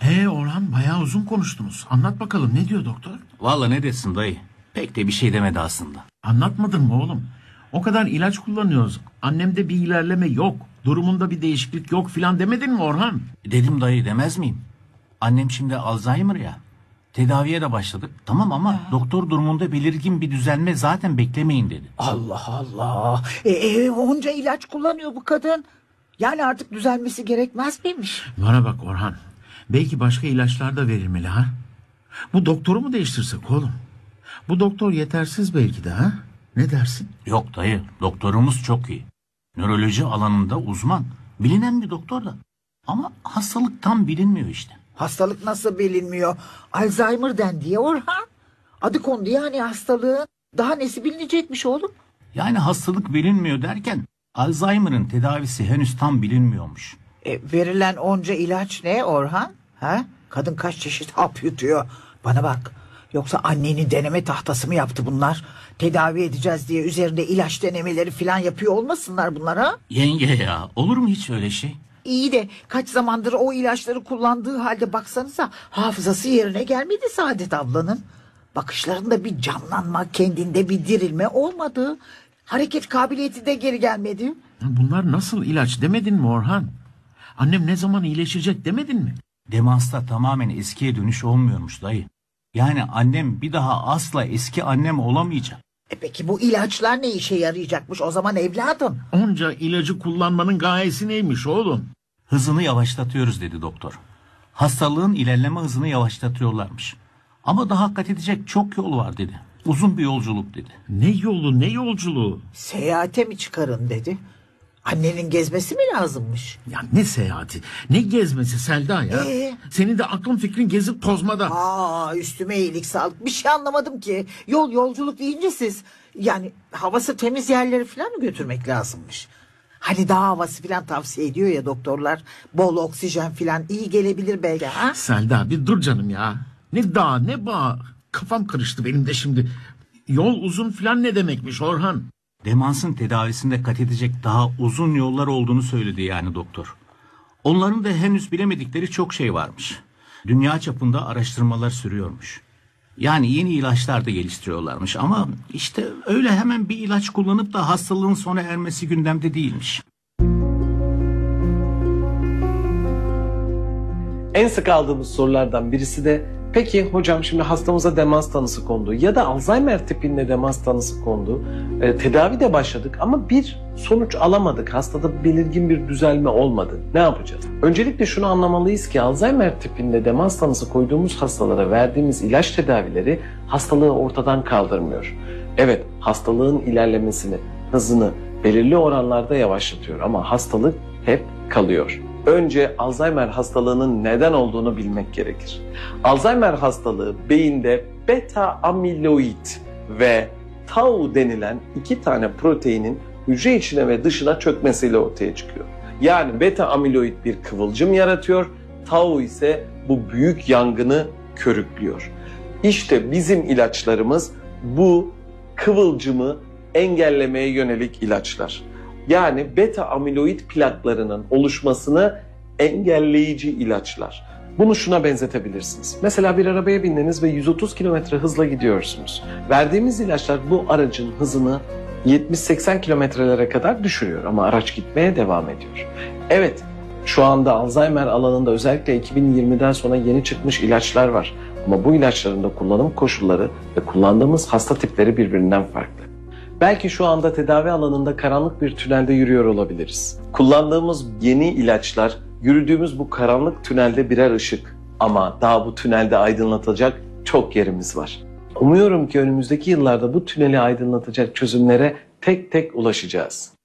Orhan, bayağı uzun konuştunuz. Anlat bakalım, ne diyor doktor? Vallahi ne desin dayı? Pek de bir şey demedi aslında. Anlatmadın mı oğlum? O kadar ilaç kullanıyoruz. Annemde bir ilerleme yok. Durumunda bir değişiklik yok filan demedin mi Orhan? Dedim dayı, demez miyim? Annem şimdi Alzheimer ya. Tedaviye de başladık. Tamam ama doktor durumunda belirgin bir düzelme zaten beklemeyin dedi. Allah Allah. Onca ilaç kullanıyor bu kadın. Yani artık düzelmesi gerekmez miymiş? Bana bak Orhan. Belki başka ilaçlar da verilmeli ha? Bu doktoru mu değiştirsek oğlum? Bu doktor yetersiz belki de ha? Ne dersin? Yok dayı, doktorumuz çok iyi. Nöroloji alanında uzman. Bilinen bir doktor da. Ama hastalık tam bilinmiyor işte. Hastalık nasıl bilinmiyor? Alzheimer dendi ya Orhan. Adı kondu yani hastalığın. Daha nesi bilinecekmiş oğlum? Yani hastalık bilinmiyor derken Alzheimer'ın tedavisi henüz tam bilinmiyormuş. Verilen onca ilaç ne Orhan? Ha? Kadın kaç çeşit hap yutuyor. Bana bak. Yoksa annenin deneme tahtası mı yaptı bunlar? Tedavi edeceğiz diye üzerinde ilaç denemeleri falan yapıyor olmasınlar bunlar ha? Yenge ya, olur mu hiç öyle şey? İyi de kaç zamandır o ilaçları kullandığı halde baksanıza hafızası yerine gelmedi Saadet ablanın. Bakışlarında bir canlanma, kendinde bir dirilme olmadı. Hareket kabiliyeti de geri gelmedi. Bunlar nasıl ilaç demedin mi Orhan? Annem ne zaman iyileşecek demedin mi? Demansta tamamen eskiye dönüş olmuyormuş dayı. Yani annem bir daha asla eski annem olamayacak. Peki bu ilaçlar ne işe yarayacakmış o zaman evladım? Onca ilacı kullanmanın gayesi neymiş oğlum? Hızını yavaşlatıyoruz dedi doktor. Hastalığın ilerleme hızını yavaşlatıyorlarmış. Ama daha kat edecek çok yol var dedi. Uzun bir yolculuk dedi. Ne yolu, ne yolculuğu? Seyahate mi çıkarın dedi. Annenin gezmesi mi lazımmış? Ya ne seyahati, ne gezmesi Selda ya? Senin de aklın fikrin gezip tozmada. Üstüme iyilik sağlık. Bir şey anlamadım ki. Yolculuk deyince siz... Yani havası temiz yerleri falan mı götürmek lazımmış? Hani dağ havası falan tavsiye ediyor ya doktorlar. Bol oksijen falan iyi gelebilir belki ha? Selda bir dur canım ya. Ne dağ ne bağ. Kafam karıştı benim de şimdi. Yol uzun falan ne demekmiş Orhan? Demansın tedavisinde kat edecek daha uzun yollar olduğunu söyledi yani doktor. Onların da henüz bilemedikleri çok şey varmış. Dünya çapında araştırmalar sürüyormuş. Yani yeni ilaçlar da geliştiriyorlarmış ama işte öyle hemen bir ilaç kullanıp da hastalığın sona ermesi gündemde değilmiş. En sık aldığımız sorulardan birisi de peki hocam şimdi hastamıza demans tanısı kondu ya da Alzheimer tipinde demans tanısı kondu. Tedavi de başladık ama bir sonuç alamadık. Hastada belirgin bir düzelme olmadı. Ne yapacağız? Öncelikle şunu anlamalıyız ki Alzheimer tipinde demans tanısı koyduğumuz hastalara verdiğimiz ilaç tedavileri hastalığı ortadan kaldırmıyor. Evet, hastalığın ilerlemesini, hızını belirli oranlarda yavaşlatıyor ama hastalık hep kalıyor. Önce Alzheimer hastalığının neden olduğunu bilmek gerekir. Alzheimer hastalığı beyinde beta amiloid ve tau denilen iki tane proteinin hücre içine ve dışına çökmesiyle ortaya çıkıyor. Yani beta amiloid bir kıvılcım yaratıyor, tau ise bu büyük yangını körüklüyor. İşte bizim ilaçlarımız bu kıvılcımı engellemeye yönelik ilaçlar. Yani beta amiloid plaklarının oluşmasını engelleyici ilaçlar. Bunu şuna benzetebilirsiniz. Mesela bir arabaya bindiniz ve 130 km hızla gidiyorsunuz. Verdiğimiz ilaçlar bu aracın hızını 70-80 kilometrelere kadar düşürüyor ama araç gitmeye devam ediyor. Evet, şu anda Alzheimer alanında özellikle 2020'den sonra yeni çıkmış ilaçlar var. Ama bu ilaçların da kullanım koşulları ve kullandığımız hasta tipleri birbirinden farklı. Belki şu anda tedavi alanında karanlık bir tünelde yürüyor olabiliriz. Kullandığımız yeni ilaçlar yürüdüğümüz bu karanlık tünelde birer ışık. Ama daha bu tünelde aydınlatacak çok yerimiz var. Umuyorum ki önümüzdeki yıllarda bu tüneli aydınlatacak çözümlere tek tek ulaşacağız.